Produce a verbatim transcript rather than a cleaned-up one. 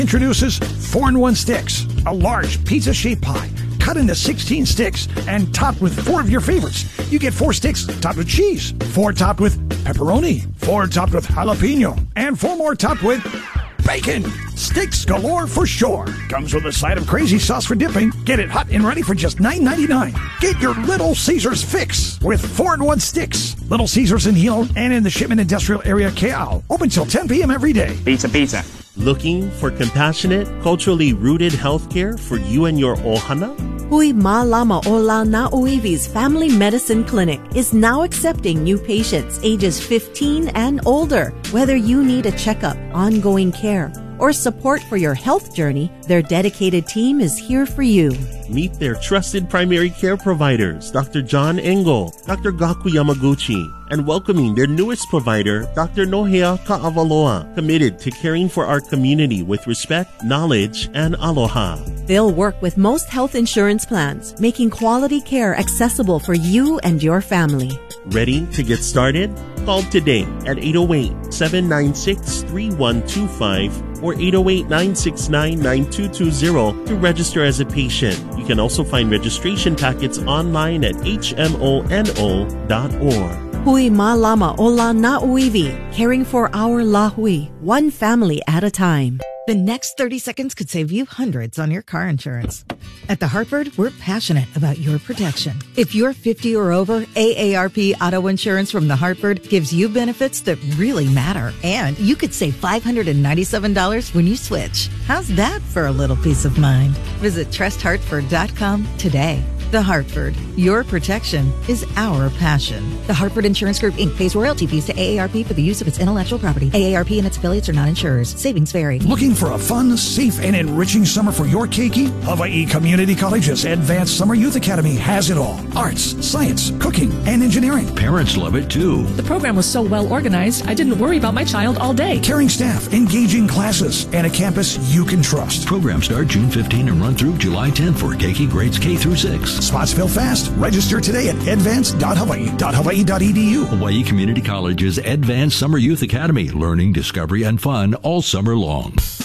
introduces four in one Sticks, a large pizza-shaped pie cut into sixteen sticks and topped with four of your favorites. You get four sticks topped with cheese, four topped with pepperoni, four topped with jalapeno, and four more topped with bacon. Sticks galore for sure. Comes with a side of crazy sauce for dipping. Get it hot and ready for just nine ninety-nine. Get your Little Caesars fix with four in one Sticks. Little Caesars in Hilo and in the Shipment Industrial Area, K L. Open till ten p.m. every day. Pizza, pizza. Looking for compassionate, culturally rooted healthcare for you and your ohana? Hui Malama Ola Nauivi's Family Medicine Clinic is now accepting new patients ages fifteen and older. Whether you need a checkup, ongoing care, or support for your health journey, their dedicated team is here for you. Meet their trusted primary care providers, Doctor John Engel, Doctor Gaku Yamaguchi, and welcoming their newest provider, Doctor Nohea Kaavaloa, committed to caring for our community with respect, knowledge, and aloha. They'll work with most health insurance plans, making quality care accessible for you and your family. Ready to get started? Call today at eight oh eight, seven nine six, three one two five or eight oh eight, nine six nine, nine two two zero to register as a patient. You can also find registration packets online at h m o n o dot org. Hui Malama Ola Nauivi, caring for our lahui, one family at a time. The next thirty seconds could save you hundreds on your car insurance. At The Hartford, we're passionate about your protection. If you're fifty or over, A A R P Auto Insurance from The Hartford gives you benefits that really matter. And you could save five hundred ninety-seven dollars when you switch. How's that for a little peace of mind? Visit trust hartford dot com today. The Hartford, your protection is our passion. The Hartford Insurance Group, Incorporated pays royalty fees to A A R P for the use of its intellectual property. A A R P and its affiliates are not insurers. Savings vary. Looking for a fun, safe, and enriching summer for your keiki? Hawaii Community College's Advanced Summer Youth Academy has it all. Arts, science, cooking, and engineering. Parents love it too. The program was so well organized, I didn't worry about my child all day. Caring staff, engaging classes, and a campus you can trust. Programs start June fifteenth and run through July tenth for keiki grades K through six. Spots fill fast. Register today at advance dot hawaii dot hawaii dot e d u. Hawaii Community College's Advanced Summer Youth Academy. Learning, discovery, and fun all summer long.